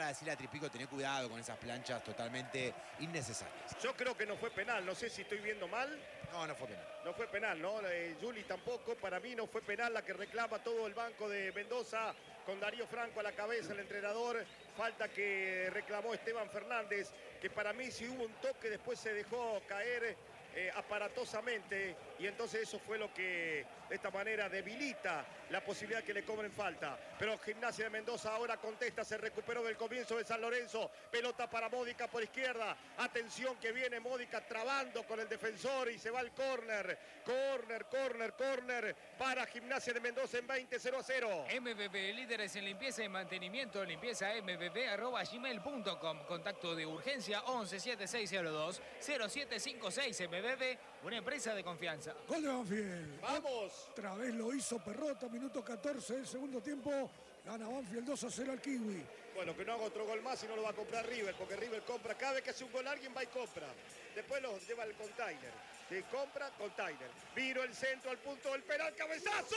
decirle a Tripico, tener cuidado con esas planchas totalmente innecesarias. Yo creo que no fue penal, no sé si estoy viendo mal. No, no fue penal. No fue penal, ¿no? Juli tampoco, para mí no fue penal la que reclama todo el banco de Mendoza con Darío Franco a la cabeza, el entrenador. Falta que reclamó Esteban Fernández, que para mí si hubo un toque después se dejó caer aparatosamente y entonces eso fue lo que de esta manera debilita la posibilidad que le cobren falta. Pero Gimnasia de Mendoza ahora contesta, se recuperó del comienzo de San Lorenzo, pelota para Módica por izquierda, atención que viene Módica trabando con el defensor y se va al córner, córner para Gimnasia de Mendoza en 20-0-0. MBB, líderes en limpieza y mantenimiento, limpiezambb@gmail.com, contacto de urgencia 117602 0756. MBB, una empresa de confianza. Gol de Banfield. ¡Vamos! Otra vez lo hizo Perrota, minuto 14 del segundo tiempo. Gana Banfield 2-0 al Kiwi. Bueno, que no haga otro gol más y no lo va a comprar River, porque River compra, cada vez que hace un gol alguien va y compra. Después lo lleva al container. Si compra, container. Vino el centro al punto del penal, ¡cabezazo!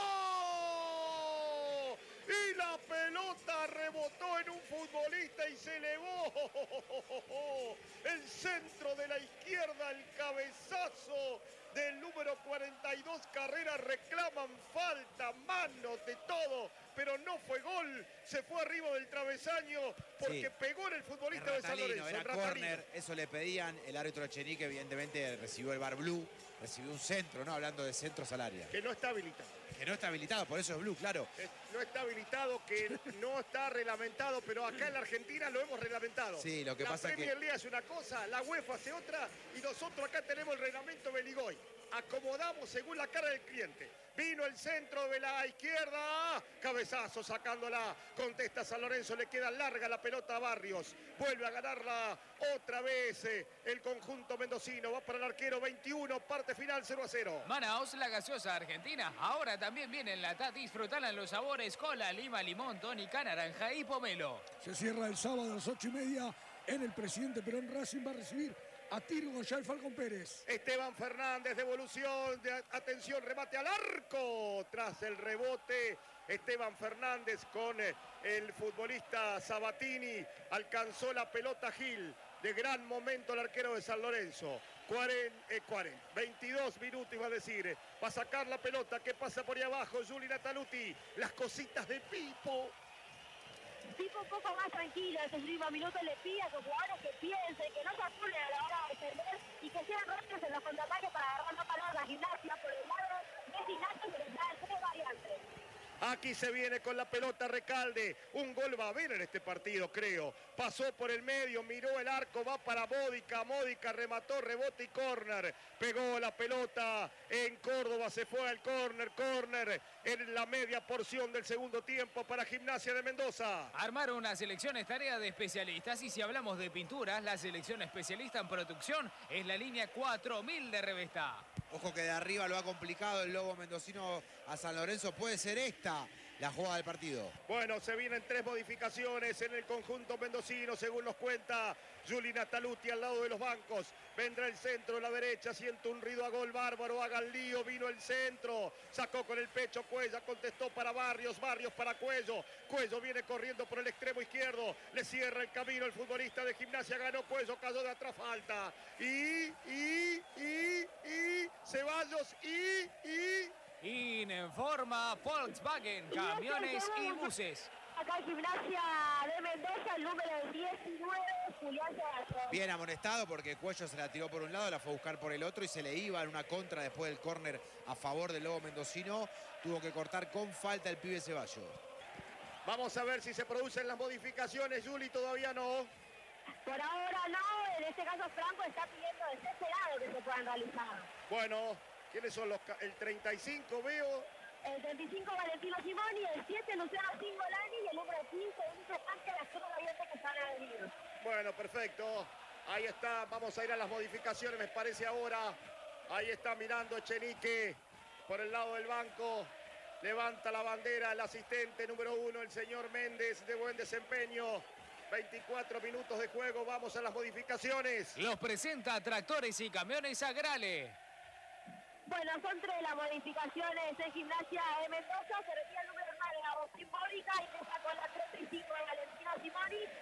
Y la pelota rebotó en un futbolista y se elevó. El centro de la izquierda, el cabezazo del número 42, Carrera, reclaman falta, manos de todo, pero no fue gol, se fue arriba del travesaño porque Sí. pegó en el futbolista de San Lorenzo. Era córner, eso le pedían, el árbitro Echenique evidentemente recibió el bar blue, recibió un centro, ¿no? Hablando de centros al área. Que no está habilitado. Que no está habilitado, por eso es blue, claro. No está habilitado, que no está reglamentado, pero acá en la Argentina lo hemos reglamentado. Sí, lo que pasa La es que- Premier League hace una cosa, la UEFA hace otra y nosotros acá tenemos el reglamento Beligoy. Acomodamos según la cara del cliente. Vino el centro de la izquierda, cabezazo sacándola, contesta San Lorenzo, le queda larga la pelota a Barrios, vuelve a ganarla otra vez el conjunto mendocino, va para el arquero 21, parte final 0-0. Manaos, la gaseosa argentina. Ahora también viene en la TAT. Disfrutan en los sabores cola, lima, limón, tónica, naranja y pomelo. Se cierra el sábado a las 8:30 en el Presidente Perón. Racing va a recibir a Tirgo ya el Falcón Pérez. Esteban Fernández, devolución, atención, remate al arco. Tras el rebote, Esteban Fernández con el futbolista Sabatini. Alcanzó la pelota Gil. De gran momento el arquero de San Lorenzo. 22 minutos iba a decir. Va a sacar la pelota que pasa por ahí abajo. Juli Nataluti. Las cositas de Pipo. Pipo un poco más tranquilo, en sus últimos minutos le pide a sus jugadores que piensen, que no se apuren a la hora de defender y que sean rápidos en los contraataques para agarrar la palabra a Gimnasia. Por el lado de Gimnasia se les dan tres variantes. Aquí se viene con la pelota Recalde. Un gol va a haber en este partido, creo. Pasó por el medio, miró el arco, va para Módica. Módica remató, rebote y córner. Pegó la pelota en Córdoba, se fue al córner. Córner en la media porción del segundo tiempo para Gimnasia de Mendoza. Armar una selección es tarea de especialistas y si hablamos de pinturas, la selección especialista en producción es la línea 4000 de Revesta. Ojo que de arriba lo ha complicado el Lobo mendocino a San Lorenzo. Puede ser esta la jugada del partido. Bueno, se vienen tres modificaciones en el conjunto mendocino, según nos cuenta Juli Nataluti al lado de los bancos. Vendrá el centro de la derecha, siente un ruido a gol bárbaro, haga el lío, vino el centro, sacó con el pecho Cuella, contestó para Barrios, Barrios para Cuello. Cuello viene corriendo por el extremo izquierdo, le cierra el camino el futbolista de Gimnasia, ganó Cuello, cayó de atrás, falta. Ceballos, Informa Volkswagen, camiones y buses. Acá en Gimnasia de Mendoza, el número 19, Julián Ceballos. Bien amonestado porque Cuello se la tiró por un lado, la fue a buscar por el otro y se le iba en una contra después del córner a favor del Lobo mendocino. Tuvo que cortar con falta el pibe Ceballos. Vamos a ver si se producen las modificaciones, Juli, todavía no. Por ahora no, en este caso Franco está pidiendo desesperado que se puedan realizar. Bueno, ¿quiénes son el 35 veo? El 35 Valentino Simoni, el 7 Luciano Cingolani y el número 15 Ulises Ángel, las dos variantes que están a venir. Bueno, perfecto. Ahí está, vamos a ir a las modificaciones, me parece ahora. Ahí está mirando Echenique por el lado del banco. Levanta la bandera el asistente número 1, el señor Méndez, de buen desempeño. 24 minutos de juego, vamos a las modificaciones. Los presenta Tractores y Camiones Agrale. Bueno, son tres las modificaciones en Gimnasia de Mendoza. Se retira el número 9 de Agustín Módica, ingresa con la 35 de Valentino Simoni